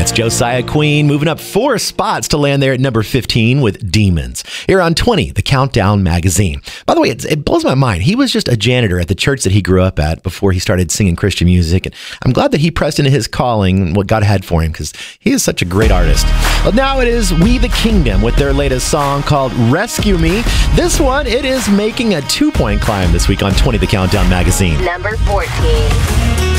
That's Josiah Queen moving up 4 spots to land there at number 15 with Demons. Here on 20, the Countdown Magazine. By the way, it blows my mind. He was just a janitor at the church that he grew up at before he started singing Christian music. And I'm glad that he pressed into his calling and what God had for him because he is such a great artist. Well, now it is We the Kingdom with their latest song called Rescue Me. This one, it is making a 2-point climb this week on 20, the Countdown Magazine. Number 14.